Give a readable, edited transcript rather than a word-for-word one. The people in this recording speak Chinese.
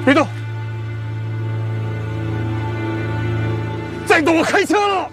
别动！再动我开枪了！